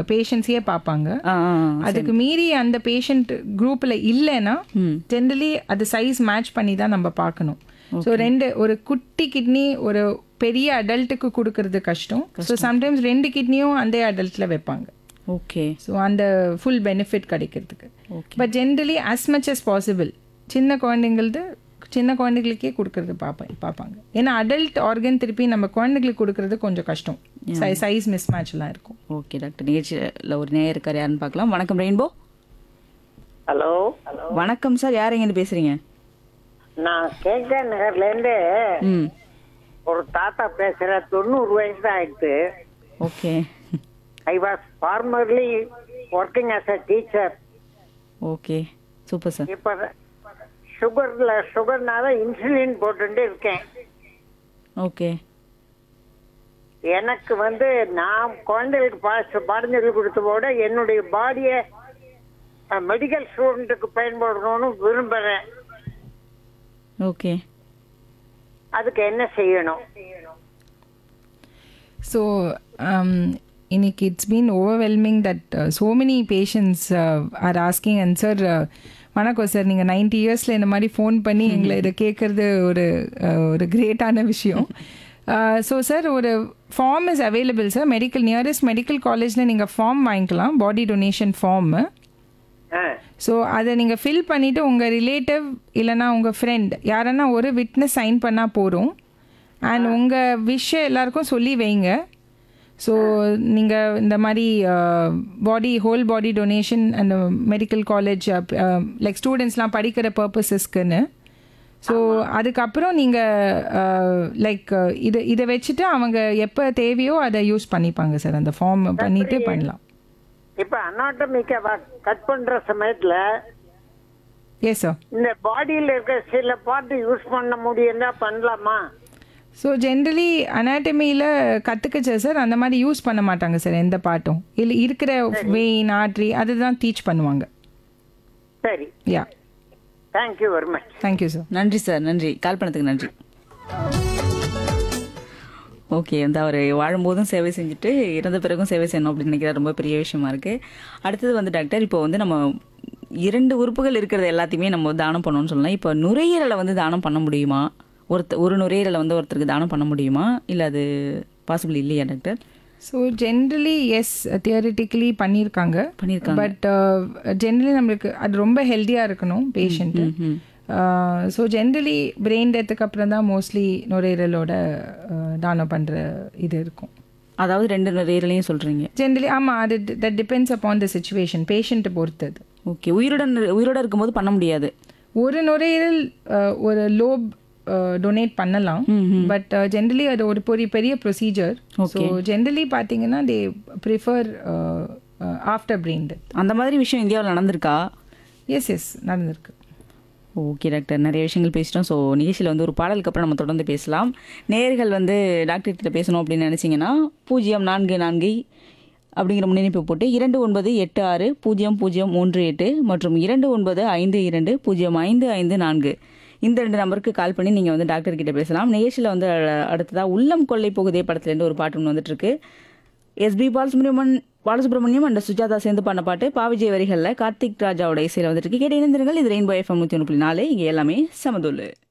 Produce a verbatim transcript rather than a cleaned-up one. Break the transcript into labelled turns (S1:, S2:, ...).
S1: பேஷண்ட்ஸையே பார்ப்பாங்க.
S2: ஆ, ஆ, ஆ,
S1: அதுக்கு மீறி அந்த பேஷண்ட் குரூப்பில் இல்லைன்னா
S2: ம்.
S1: ஜென்ரலி அது சைஸ் மேட்ச் பண்ணி தான் நம்ம பார்க்கணும். ஸோ ரெண்டு ஒரு குட்டி கிட்னி ஒரு பெரிய அடல்ட்டுக்கு கொடுக்கறது கஷ்டம். ஸோ சம்டைம்ஸ் ரெண்டு கிட்னியும் அந்த அடல்ட்டில் வைப்பாங்க.
S2: ஓகே.
S1: ஸோ அந்த ஃபுல் பெனிஃபிட் கிடைக்கிறதுக்கு.
S2: Okay.
S1: But generally as much as possible சின்ன குழந்தைங்களது சின்ன குழந்தைகளுக்கே கொடுக்கறது பார்ப்பேன் பார்ப்பாங்க. ஏன்னா அடல்ட் ஆர்கன் திருப்பி நம்ம குழந்தைகளுக்கு கொடுக்கறது கொஞ்சம் கஷ்டம். சைஸ் மிஸ் மேட்ச்லாம் இருக்கும்.
S2: Okay doctor. நிகழ்ச்சியில் ஒரு நேயர் இருக்கார், யாருன்னு பார்க்கலாம். வணக்கம் ரெயின்போ.
S3: ஹலோ.
S2: வணக்கம் சார், யார் எங்கேருந்து பேசுறீங்க?
S3: நான் கேகே நகர்ல இருந்து
S2: ம்.
S3: ஒரு தாத்தா பேசுறேன். தொண்ணூறு வயசு தான் ஆயிடுச்சு.
S2: Okay.
S3: I was formerly working as a teacher.
S2: Okay, super sir.
S3: இப்ப சுகர்ல சுகர்னால இன்சுலின் போட்டுட்டு இருக்கேன்.
S2: ஓகே.
S3: எனக்கு வந்து நான் குழந்தைகளுக்கு பா- பாடம் சொல்லி கொடுத்த போட என்னுடைய பாடியை மெடிக்கல் ஸ்டூடெண்ட்டுக்கு பயன்படுத்தணும்னு விரும்புறேன்.
S2: ஓகே.
S3: அதுக்கு என்ன செய்யணும்?
S1: So um, இன்னைக்கு it's been overwhelming that so many patients R asking. And sir வணக்கம் சார், நீங்கள் நைன்டி இயர்ஸில் இந்த மாதிரி ஃபோன் பண்ணி எங்களை இதை கேட்குறது ஒரு uh, ஒரு கிரேட்டான விஷயம். ஸோ சார் ஒரு form is available sir. Medical nearest medical காலேஜில் நீங்கள் ஃபார்ம் வாங்கிக்கலாம், பாடி டொனேஷன் ஃபார்மு.
S3: ஆ,
S1: ஸோ அதை நீங்கள் ஃபில் பண்ணிவிட்டு உங்கள் ரிலேட்டிவ் இல்லைனா உங்கள் ஃப்ரெண்ட் யாரன்னா ஒரு விட்னஸ் சைன் பண்ணால் போகிறோம். அண்ட் உங்கள் விஷயம் எல்லாருக்கும் சொல்லி வைங்க. ஸோ நீங்கள் இந்த மாதிரி பாடி ஹோல் பாடி டொனேஷன் அந்த மெடிக்கல் காலேஜ் லைக் ஸ்டூடெண்ட்ஸ்லாம் படிக்கிற பர்பஸஸ்க்குன்னு. ஸோ அதுக்கப்புறம் நீங்கள் லைக் இதை இதை வச்சுட்டு அவங்க எப்போ தேவையோ அதை யூஸ் பண்ணிப்பாங்க சார். அந்த ஃபார்ம் பண்ணிவிட்டு பண்ணலாம்.
S3: இப்ப அனாட்டமிக்கா கட் பண்ற சமயத்துல
S1: எஸ் சார்.
S3: இந்த பாடியில இருக்க சில பார்ட் யூஸ் பண்ண முடியும்னா பண்ணலாமா?
S1: ஸோ ஜென்ரலி அனாட்டமியில் கற்றுக்கச்சா சார் அந்த மாதிரி யூஸ் பண்ண மாட்டாங்க சார் எந்த பாட்டும். இல்லை இருக்கிற வெயின் ஆட்ரி அதுதான் டீச் பண்ணுவாங்க.
S3: சரி,
S1: யா,
S3: thank you very much.
S1: Thank you sir.
S2: நன்றி சார், நன்றி. கால் பண்ணதுக்கு நன்றி. ஓகே, வந்து அவர் வாழும்போதும் சேவை செஞ்சுட்டு இறந்த பிறகும் சேவை செய்யணும் அப்படின்னு நினைக்கிறது ரொம்ப பெரிய விஷயமா இருக்கு. அடுத்தது வந்து டாக்டர், இப்போ வந்து நம்ம இரண்டு உறுப்புகள் இருக்கிறது எல்லாத்தையுமே நம்ம தானம் பண்ணணும்னு சொல்லலாம். இப்போ நுரையீரலை வந்து தானம் பண்ண முடியுமா? ஒருத்த ஒரு நுரையீரலை வந்து ஒருத்தருக்கு தானம் பண்ண முடியுமா, இல்லை அது பாசிபிள் இல்லையா doctor?
S1: So generally S, theoretically பண்ணியிருக்காங்க
S2: பண்ணியிருக்காங்க.
S1: பட் ஜென்ரலி நம்மளுக்கு அது ரொம்ப ஹெல்த்தியாக இருக்கணும் பேஷண்ட்டு. ஸோ ஜென்ரலி பிரெயின் டெத்துக்கு அப்புறம் தான் மோஸ்ட்லி நுரையீரலோட தானம் பண்ணுற இது இருக்கும்.
S2: அதாவது ரெண்டு நுரையீரலையும் சொல்கிறீங்க?
S1: ஜென்ரலி ஆமாம், அது that depends upon the situation, பேஷண்ட்டை பொறுத்தது.
S2: ஓகே. உயிருடன் உயிரோட இருக்கும்போது பண்ண முடியாது.
S1: ஒரு நுரையீரல் ஒரு லோப் டொனேட் பண்ணலாம். பட் ஜென்ரலி அது ஒரு பெரிய பெரிய ப்ரொசீஜர். ஸோ ஜென்ரலி பார்த்தீங்கன்னா they prefer after brain death.
S2: அந்த மாதிரி விஷயம் இந்தியாவில் நடந்திருக்கா?
S1: எஸ் எஸ் நடந்திருக்கு.
S2: ஓகே டாக்டர், நிறைய விஷயங்கள் பேசிட்டோம். ஸோ நிகழ்ச்சியில் வந்து ஒரு பாடலுக்கு அப்புறம் நம்ம தொடர்ந்து பேசலாம். நேயர்கள் வந்து டாக்டர் கிட்ட பேசணும் அப்படின்னு நினச்சிங்கன்னா பூஜ்ஜியம் நான்கு நான்கு அப்படிங்கிற முன்னிணைப்பு போட்டு இரண்டு ஒன்பது எட்டு ஆறு பூஜ்ஜியம் பூஜ்ஜியம் மூன்று எட்டு மற்றும் இரண்டு ஒன்பது ஐந்து இரண்டு பூஜ்ஜியம் ஐந்து ஐந்து நான்கு இந்த ரெண்டு நம்பருக்கு கால் பண்ணி நீங்கள் வந்து டாக்டர் கிட்ட பேசலாம். நிகழ்ச்சியில் வந்து அடுத்ததாக உள்ளம் கொள்ளை போகுதே படத்துலேருந்து ஒரு பாட்டு ஒன்று வந்துட்டு இருக்கு. எஸ்பி பாலசுப்ரமணியன் பாலசுப்ரமணியம் அண்ட் சுஜாதா சேர்ந்து பண்ண பாட்டு பாவிஜய் வரிகளில் கார்த்திக் ராஜாவோட இசையில் வந்துட்டு இருக்கு. கேட்டு இணைந்திருங்கள். இது ரெயின்போ எஃப்எம் நூற்றி ஒன்று புள்ளி நாலு. இங்கே எல்லாமே சமதுள்ளு.